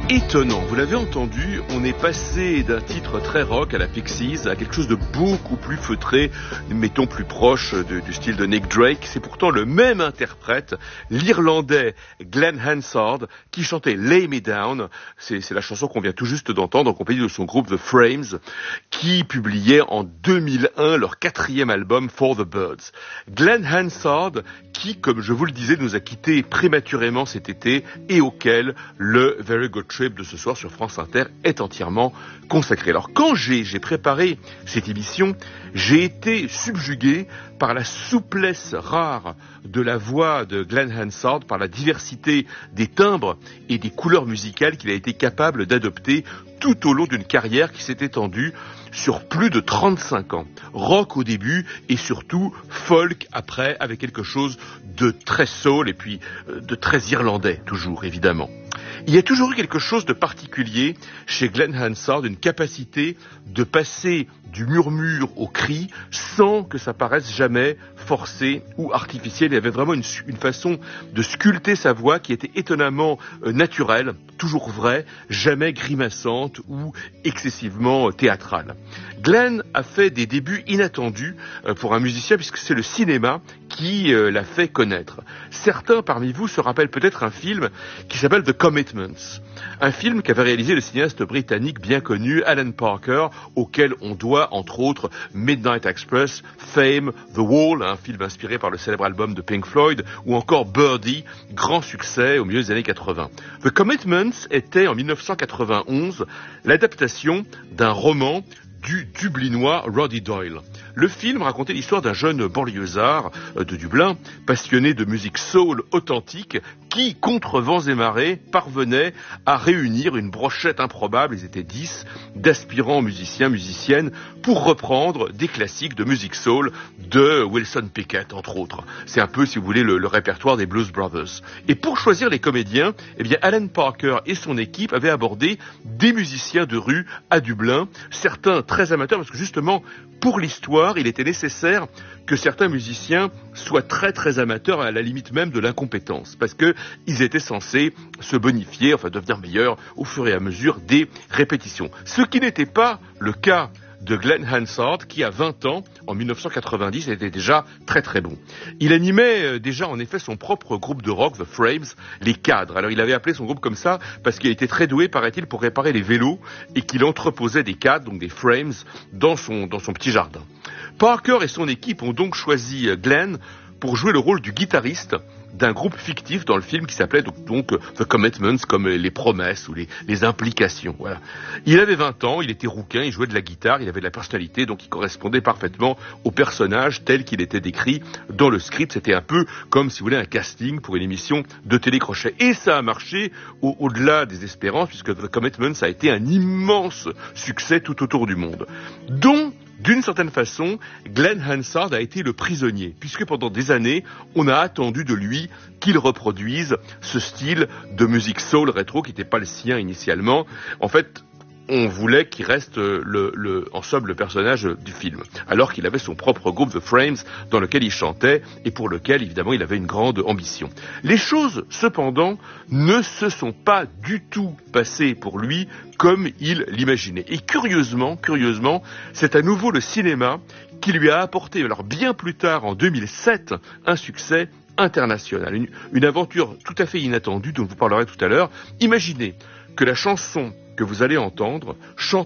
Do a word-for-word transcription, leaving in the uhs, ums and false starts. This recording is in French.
étonnant. Vous l'avez entendu, on est passé d'un titre très rock à la Pixies à quelque chose de beaucoup plus feutré, mettons plus proche de, du style de Nick Drake. C'est pourtant le même interprète, l'Irlandais Glenn Hansard, qui chantait Lay Me Down. C'est, c'est la chanson qu'on vient tout juste d'entendre en compagnie de son groupe The Frames, qui publiait en deux mille un leur quatrième album For the Birds. Glenn Hansard, qui, comme je vous le disais, nous a quittés prématurément cet été et auquel le Very Good Trip de ce soir sur France Inter est entièrement consacré. Alors quand j'ai, j'ai préparé cette émission, j'ai été subjugué par la souplesse rare de la voix de Glenn Hansard, par la diversité des timbres et des couleurs musicales qu'il a été capable d'adopter tout au long d'une carrière qui s'est étendue sur plus de trente-cinq ans. Rock au début et surtout folk après, avec quelque chose de très soul et puis de très irlandais, toujours évidemment. Il y a toujours eu quelque chose de particulier chez Glenn Hansard, une capacité de passer du murmure au cri sans que ça paraisse jamais forcé ou artificiel. Il y avait vraiment une, une façon de sculpter sa voix qui était étonnamment euh, naturelle, toujours vraie, jamais grimaçante ou excessivement euh, théâtrale. Glenn a fait des débuts inattendus euh, pour un musicien puisque c'est le cinéma qui euh, l'a fait connaître. Certains parmi vous se rappellent peut-être un film qui s'appelle The Commitments, un film qu'avait réalisé le cinéaste britannique bien connu Alan Parker, auquel on doit entre autres Midnight Express, Fame, The Wall, un film inspiré par le célèbre album de Pink Floyd, ou encore Birdie, grand succès au milieu des années quatre-vingts. The Commitments était en dix-neuf cent quatre-vingt-onze l'adaptation d'un roman du Dublinois Roddy Doyle. Le film racontait l'histoire d'un jeune banlieusard de Dublin, passionné de musique soul authentique, qui, contre vents et marées, parvenait à réunir une brochette improbable, ils étaient dix, d'aspirants musiciens, musiciennes, pour reprendre des classiques de musique soul de Wilson Pickett, entre autres. C'est un peu, si vous voulez, le, le répertoire des Blues Brothers. Et pour choisir les comédiens, eh bien, Alan Parker et son équipe avaient abordé des musiciens de rue à Dublin, certains très amateurs, parce que justement, pour l'histoire, il était nécessaire que certains musiciens soient très très amateurs, à la limite même de l'incompétence, parce que ils étaient censés se bonifier, enfin devenir meilleurs au fur et à mesure des répétitions. Ce qui n'était pas le cas de Glenn Hansard, qui à vingt ans, en dix-neuf cent quatre-vingt-dix, était déjà très très bon. Il animait déjà en effet son propre groupe de rock, The Frames, les Cadres. Alors il avait appelé son groupe comme ça parce qu'il était très doué, paraît-il, pour réparer les vélos et qu'il entreposait des cadres, donc des frames, dans son, dans son petit jardin. Parker et son équipe ont donc choisi Glenn pour jouer le rôle du guitariste d'un groupe fictif dans le film qui s'appelait donc, donc The Commitments, comme les promesses ou les, les implications. Voilà. Il avait vingt ans, il était rouquin, il jouait de la guitare, il avait de la personnalité, donc il correspondait parfaitement au personnage tel qu'il était décrit dans le script. C'était un peu comme, si vous voulez, un casting pour une émission de télécrochet. Et ça a marché au, au-delà des espérances, puisque The Commitments a été un immense succès tout autour du monde. Donc, d'une certaine façon, Glenn Hansard a été le prisonnier, puisque pendant des années, on a attendu de lui qu'il reproduise ce style de musique soul rétro qui n'était pas le sien initialement. En fait, on voulait qu'il reste le, le, en somme le personnage du film, alors qu'il avait son propre groupe The Frames dans lequel il chantait et pour lequel évidemment il avait une grande ambition. Les choses cependant ne se sont pas du tout passées pour lui comme il l'imaginait. Et curieusement, curieusement, c'est à nouveau le cinéma qui lui a apporté, alors bien plus tard en deux mille sept, un succès international, une, une aventure tout à fait inattendue dont je vous parlerai tout à l'heure. Imaginez que la chanson que vous allez entendre chante